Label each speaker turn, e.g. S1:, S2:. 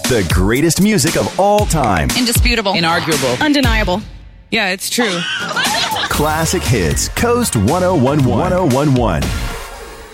S1: The greatest music of all time.
S2: Indisputable.
S3: Inarguable.
S2: Undeniable.
S3: Yeah, it's true.
S1: Classic hits. Coast 1011. 1011.